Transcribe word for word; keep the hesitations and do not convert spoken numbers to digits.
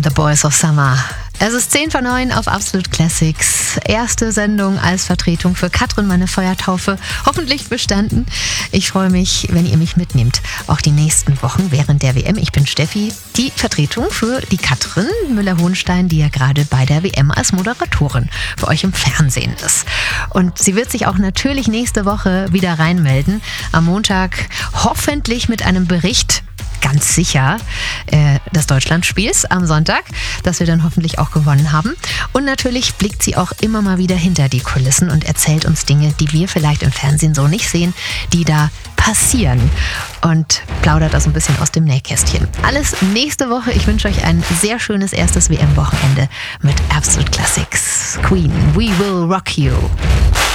The Boys of Summer. Es ist zehn vor neun auf Absolute Classics. Erste Sendung als Vertretung für Katrin, meine Feuertaufe. Hoffentlich bestanden. Ich freue mich, wenn ihr mich mitnehmt. Auch die nächsten Wochen während der W M. Ich bin Steffi, die Vertretung für die Katrin Müller-Hohenstein, die ja gerade bei der W M als Moderatorin für euch im Fernsehen ist. Und sie wird sich auch natürlich nächste Woche wieder reinmelden. Am Montag hoffentlich mit einem Bericht, ganz sicher, äh, des Deutschlandspiels am Sonntag, das wir dann hoffentlich auch gewonnen haben. Und natürlich blickt sie auch immer mal wieder hinter die Kulissen und erzählt uns Dinge, die wir vielleicht im Fernsehen so nicht sehen, die da passieren, und plaudert das ein bisschen aus dem Nähkästchen. Alles nächste Woche. Ich wünsche euch ein sehr schönes erstes W M-Wochenende mit Absolute Classics. Queen, we will rock you.